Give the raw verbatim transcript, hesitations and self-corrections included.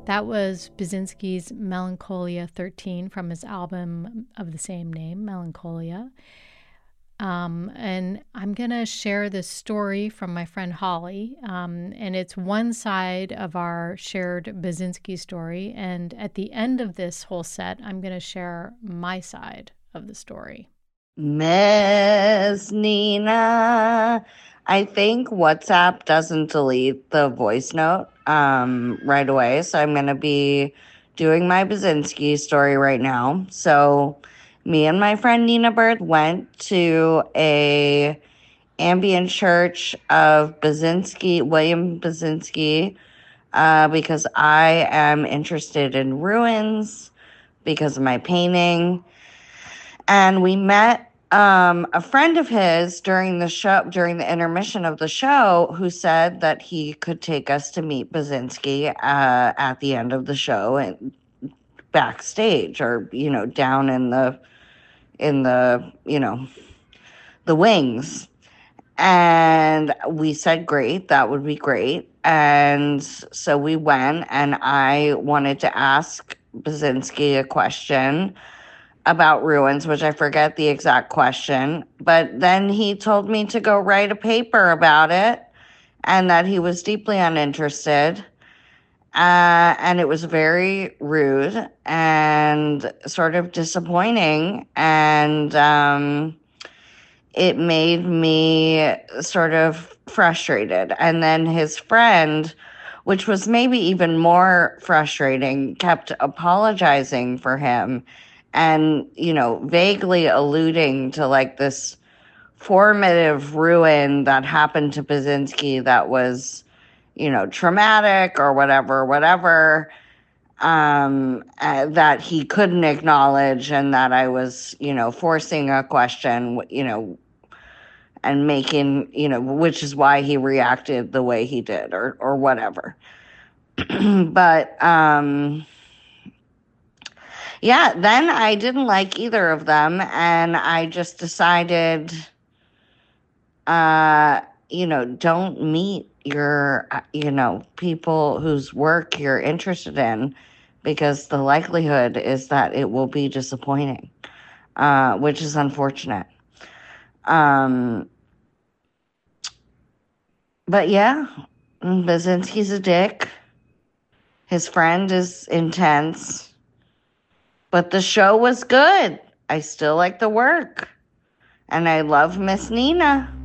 That was Basinski's Melancholia thirteen from his album of the same name, Melancholia. Um, and I'm going to share this story from my friend Holly. Um, and it's one side of our shared Basinski story. And at the end of this whole set, I'm going to share my side of the story. Miss Nina, I think WhatsApp doesn't delete the voice note um, right away. So I'm going to be doing my Basinski story right now. So me and my friend Nina Bird went to a ambient church of Basinski, William Basinski, uh, because I am interested in ruins because of my painting. And we met um, a friend of his during the show, during the intermission of the show, who said that he could take us to meet Basinski uh, at the end of the show and backstage, or you know, down in the in the you know the wings. And we said, great, that would be great. And so we went, and I wanted to ask Basinski a question about ruins, which I forget the exact question. But then he told me to go write a paper about it and that he was deeply uninterested. Uh, and it was very rude and sort of disappointing. And um, it made me sort of frustrated. And then his friend, which was maybe even more frustrating, kept apologizing for him and, you know, vaguely alluding to like this formative ruin that happened to Basinski that was, you know, traumatic or whatever, whatever, um, uh, that he couldn't acknowledge, and that I was, you know, forcing a question, you know, and making, you know, which is why he reacted the way he did, or, or whatever. But, um, yeah, then I didn't like either of them, and I just decided, uh, you know, don't meet your, uh, you know, people whose work you're interested in, because the likelihood is that it will be disappointing, uh, which is unfortunate. Um, but yeah, Basinski's a dick. His friend is intense. But the show was good. I still like the work. And I love Miss Nina.